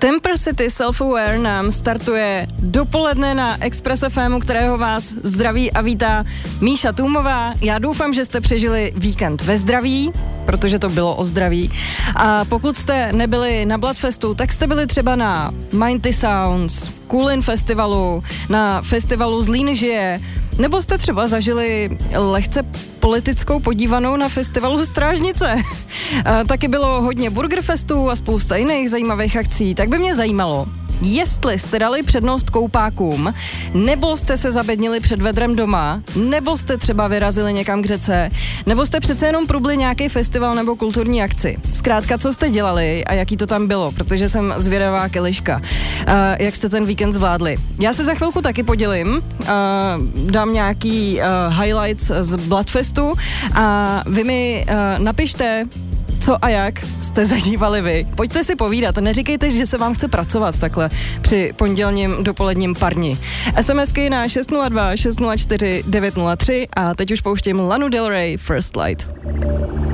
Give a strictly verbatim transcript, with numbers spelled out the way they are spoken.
Temper City Self-Aware nám startuje dopoledne na Express F M, kterého vás zdraví a vítá Míša Tůmová. Já doufám, že jste přežili víkend ve zdraví, protože to bylo o zdraví. A pokud jste nebyli na Bloodfestu, tak jste byli třeba na Mighty Sounds, Coolin Festivalu, na festivalu Zlý nežije, nebo jste třeba zažili lehce politickou podívanou na festivalu Strážnice. A taky bylo hodně burgerfestů a spousta jiných zajímavých akcí, tak by mě zajímalo, jestli jste dali přednost koupákům, nebo jste se zabednili před vedrem doma, nebo jste třeba vyrazili někam k řece, nebo jste přece jenom prubli nějaký festival nebo kulturní akci. Zkrátka, co jste dělali a jaký to tam bylo, protože jsem zvědavá Keliška. Uh, jak jste ten víkend zvládli. Já se za chvilku taky podělím, uh, dám nějaký uh, highlights z Bloodfestu a vy mi uh, napište, co a jak jste zažívali vy. Pojďte si povídat, neříkejte, že se vám chce pracovat takhle při pondělním dopoledním parni. SMSky na šest nula dva šest nula čtyři devět nula tři a teď už pouštím Lanu Del Rey First Light.